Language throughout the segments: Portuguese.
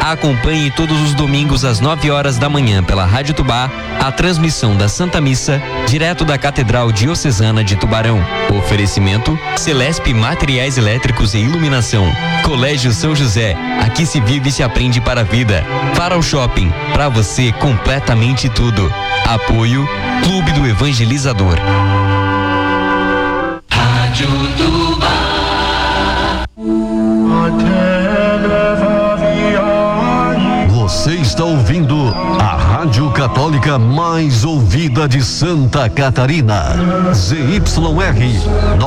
Acompanhe todos os domingos às 9 horas da manhã pela Rádio Tubá a transmissão da Santa Missa direto da Catedral Diocesana de Tubarão. Oferecimento Celesp Materiais Elétricos e Iluminação. Colégio São José, aqui se vive e se aprende para a vida. Para o shopping, para você completamente tudo. Apoio Clube do Evangelizador. Rádio Tubá. Você está ouvindo a Rádio Católica mais ouvida de Santa Catarina. ZYR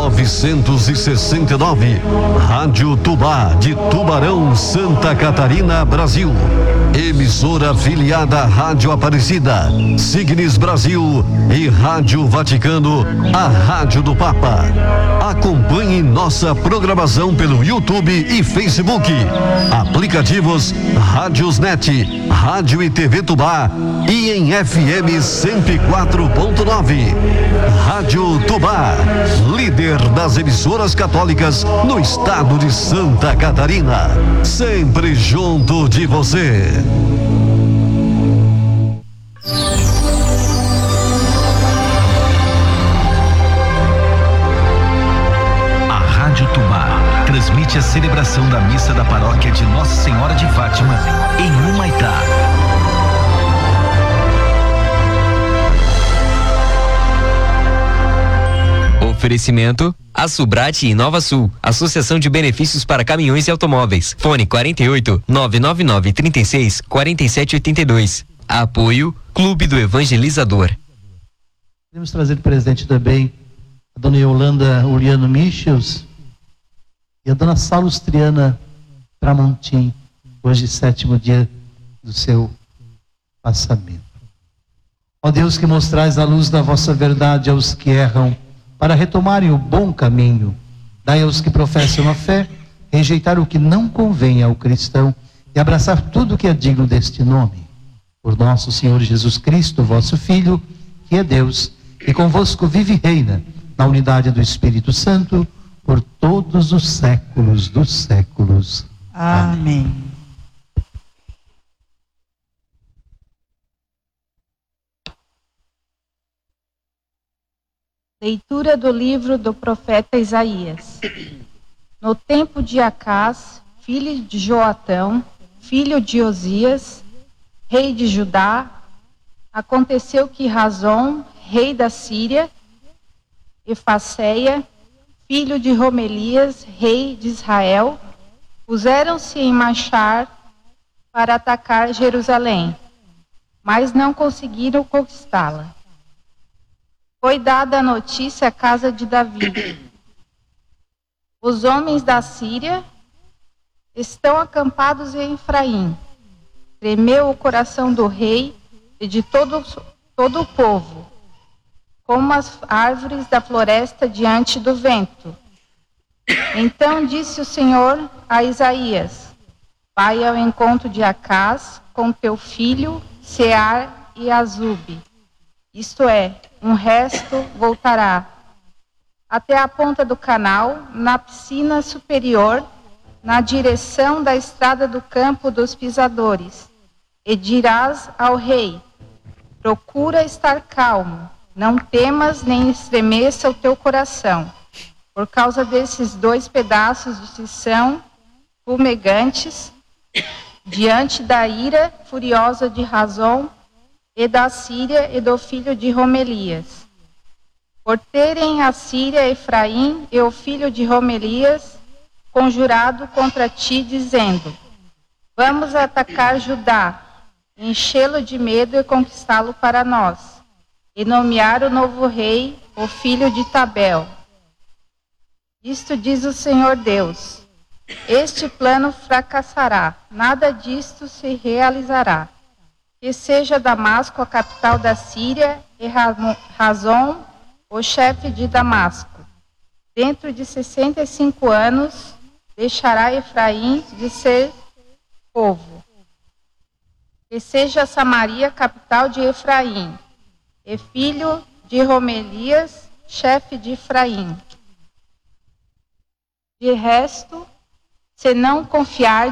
969. Rádio Tubá de Tubarão, Santa Catarina, Brasil. Emissora afiliada à Rádio Aparecida, Signes Brasil e Rádio Vaticano, a Rádio do Papa. Acompanhe nossa programação pelo YouTube e Facebook. Aplicativos Rádiosnet, Rádio e TV Tubá e em FM 104.9. Rádio Tubá, líder das emissoras católicas no estado de Santa Catarina. Sempre junto de você. A Rádio Tubá transmite a celebração da missa da paróquia de Nossa Senhora de Fátima em Humaitá. Oferecimento Asubrate e Nova Sul, Associação de Benefícios para Caminhões e Automóveis. Fone 48 999 36 47 82. Apoio Clube do Evangelizador. Queremos trazer de presente também a dona Yolanda Uriano Michels e a dona Salustriana Tramontim, hoje 7º dia do seu passamento. Ó Deus, que mostrais a luz da vossa verdade aos que erram, para retomarem o bom caminho, dai aos que professam a fé, rejeitar o que não convém ao cristão e abraçar tudo que é digno deste nome. Por nosso Senhor Jesus Cristo, vosso Filho, que é Deus, e convosco vive e reina, na unidade do Espírito Santo, por todos os séculos dos séculos. Amém. Leitura do livro do profeta Isaías. No tempo de Acás, filho de Joatão, filho de Osias, rei de Judá, aconteceu que Razom, rei da Síria, e Faceia, filho de Romelias, rei de Israel, puseram-se em marchar para atacar Jerusalém, mas não conseguiram conquistá-la. Foi dada a notícia à casa de Davi. Os homens da Síria estão acampados em Efraim. Tremeu o coração do rei e de todo o povo, como as árvores da floresta diante do vento. Então disse o Senhor a Isaías: vai ao encontro de Acás com teu filho Sear e Azube. Isto é, um resto voltará até a ponta do canal, na piscina superior, na direção da estrada do campo dos pisadores. E dirás ao rei: procura estar calmo, não temas nem estremeça o teu coração, por causa desses 2 pedaços de tição fumegantes, diante da ira furiosa de Razom, e da Síria e do filho de Romelias. Por terem a Síria, Efraim e o filho de Romelias conjurado contra ti, dizendo: vamos atacar Judá, enchê-lo de medo e conquistá-lo para nós, e nomear o novo rei, o filho de Tabel. Isto diz o Senhor Deus: este plano fracassará, nada disto se realizará. Que seja Damasco a capital da Síria e Razom o chefe de Damasco. Dentro de 65 anos deixará Efraim de ser povo. Que seja Samaria capital de Efraim e filho de Romelias, chefe de Efraim. De resto, se não confiar